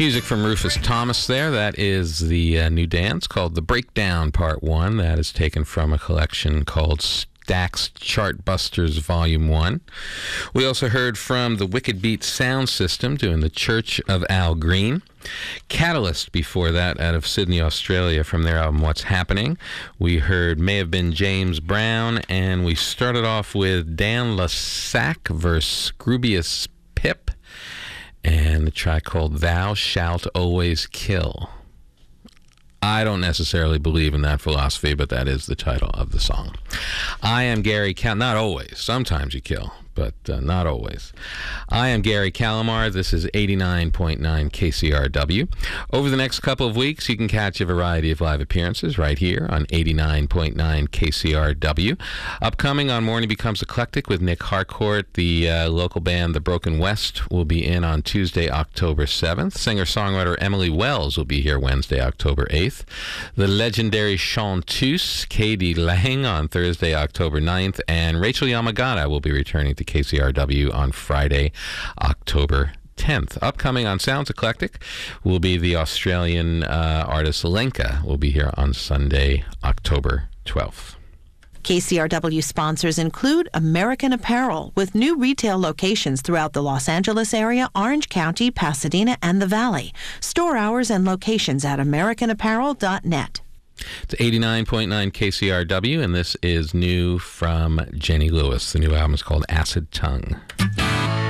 Music from Rufus Thomas there. That is the new dance called The Breakdown Part 1. That is taken from a collection called Stax Chartbusters Volume 1. We also heard from the Wicked Beat Sound System doing The Church of Al Green. Catalyst before that out of Sydney, Australia from their album What's Happening. We heard May Have Been James Brown, and we started off with Dan Lasac versus Scroobius Pip and the track called Thou Shalt Always Kill. I don't necessarily believe in that philosophy, but that is the title of the song. I am Gary Not always. Sometimes you kill, but not always. I am Gary Calamar. This is 89.9 KCRW. Over the next couple of weeks, you can catch a variety of live appearances right here on 89.9 KCRW. Upcoming on Morning Becomes Eclectic with Nick Harcourt, the local band The Broken West will be in on Tuesday, October 7th. Singer-songwriter Emily Wells will be here Wednesday, October 8th. The legendary chanteuse Katie Lang on Thursday, October 9th. And Rachel Yamagata will be returning to KCRW on Friday, October 10th. Upcoming on Sounds Eclectic will be the Australian artist Lenka will be here on Sunday, October 12th. KCRW sponsors include American Apparel, with new retail locations throughout the Los Angeles area, Orange County, Pasadena, and the Valley. Store hours and locations at americanapparel.net. It's 89.9 KCRW, and this is new from Jenny Lewis. The new album is called Acid Tongue.